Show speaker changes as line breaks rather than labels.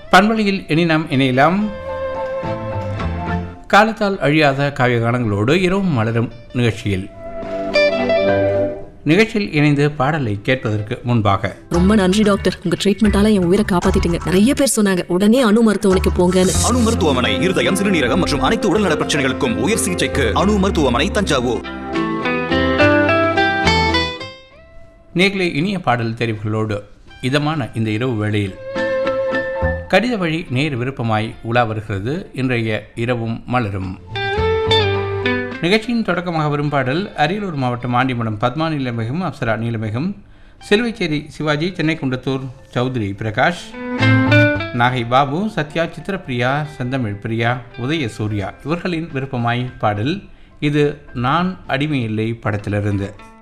பண்பலையில் இனி நாம் இணையலாம் காலத்தால் அழியாத காவிய கானங்களோடு இரவும் மலரும் நிகழ்ச்சியில் இணைந்து பாடலை கேட்பதற்கு முன்பாக
ரொம்ப நன்றி டாக்டர், உங்க ட்ரீட்மெண்டால என் உயிரை காப்பாத்திட்டீங்க. நிறைய பேர் சொன்னாங்க உடனே அணு மருத்துவமனைக்கு போங்கன்னு.
அணு மருத்துவமனை இருதயம், சிறுநீரகம் மற்றும் அனைத்து உடல்நல பிரச்சனைகளுக்கும் உயர் சிகிச்சைக்கு அணு மருத்துவமனை, தஞ்சாவூர்.
நேர்களே, இனிய பாடல் தெரிவுகளோடு இதமான இந்த இரவு வேளையில் கடித வழி நேர் விருப்பமாய் உலா வருகிறது இன்றைய இரவும் மலரும் நிகழ்ச்சியின் தொடக்கமாக வரும் பாடல் அரியலூர் மாவட்டம் ஆண்டிமடம் பத்மா நீலமிகும், அப்சரா நீலமிகும், செல்வைச்சேரி சிவாஜி, சென்னை குண்டத்தூர் சௌத்ரி பிரகாஷ், நாகை பாபு, சத்யா, சித்திரப்பிரியா, செந்தமிழ் பிரியா, உதய சூர்யா இவர்களின் விருப்பமாய் பாடல். இது நான் அடிமையில்லை படத்திலிருந்து.